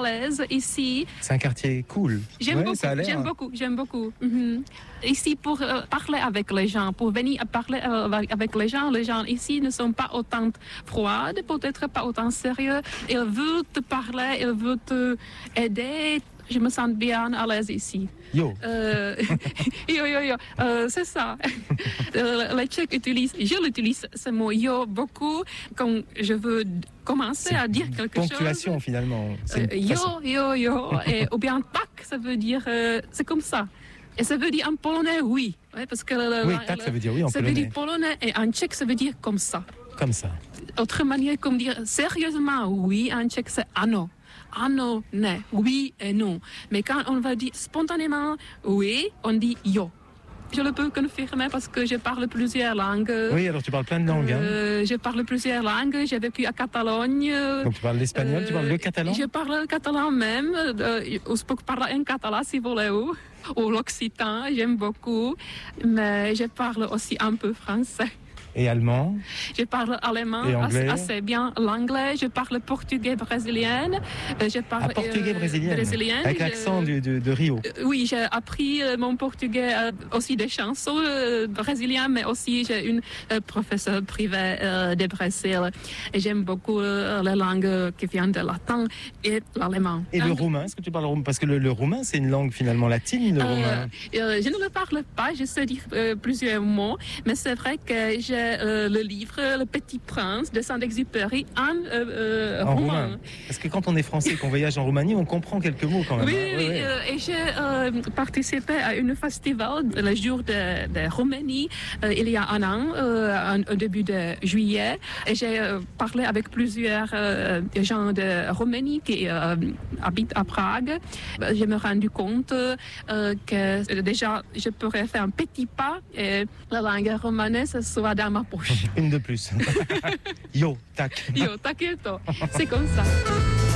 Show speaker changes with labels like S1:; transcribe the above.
S1: l'aise ici.
S2: C'est un quartier cool.
S1: J'aime beaucoup. Ici, pour parler avec les gens, pour venir parler avec les gens ici ne sont pas autant froides, peut-être pas autant sérieux. Ils veulent te parler, ils veulent te aider. Je me sens bien à l'aise ici.
S2: Yo.
S1: Yo. C'est ça. Les Tchèques je l'utilise ce mot yo beaucoup quand je veux commencer à dire quelque chose.
S2: Ponctuation finalement.
S1: Yo. Et, ou bien tak, ça veut dire, c'est comme ça. Et ça veut dire en polonais oui. Ouais, parce que
S2: oui, tak, ça veut dire oui en polonais.
S1: Ça veut dire polonais et en tchèque, ça veut dire comme ça.
S2: Comme ça.
S1: Autre manière, comme dire sérieusement oui, en tchèque, c'est ano. Ano, ne, oui et non. Mais quand on va dire spontanément oui, on dit yo. Je le peux confirmer parce que je parle plusieurs langues.
S2: Oui, alors tu parles plein de langues.
S1: Je parle plusieurs langues. J'ai vécu à Catalogne.
S2: Donc tu parles l'espagnol, tu parles le catalan?
S1: Je parle le catalan même. Je peux parler en catalan si vous voulez. Ou l'occitan, j'aime beaucoup. Mais je parle aussi un peu français.
S2: Et allemand?
S1: Je parle allemand assez bien, l'anglais, je parle portugais brésilien. Je parle
S2: portugais brésilien. Avec l'accent de Rio.
S1: Oui, j'ai appris mon portugais aussi des chansons brésiliennes, mais aussi j'ai une professeure privée de Brésil. Et j'aime beaucoup les langues qui viennent de latin et l'allemand.
S2: Et le roumain, est-ce que tu parles roumain? Parce que le roumain, c'est une langue finalement latine, le roumain.
S1: Je ne le parle pas, je sais dire plusieurs mots, mais c'est vrai que j'ai le livre Le Petit Prince de Saint-Exupéry en roumain.
S2: Parce que quand on est français et qu'on voyage en Roumanie, on comprend quelques mots quand même.
S1: Oui. Et j'ai participé à un festival, le jour de Roumanie, il y a un an, au début de juillet. Et j'ai parlé avec plusieurs gens de Roumanie qui habitent à Prague. Je me suis rendu compte que déjà, je pourrais faire un petit pas et la langue romanaise soit dans ma poche.
S2: Une de plus. Yo, tac.
S1: Yo, tac, c'est comme ça.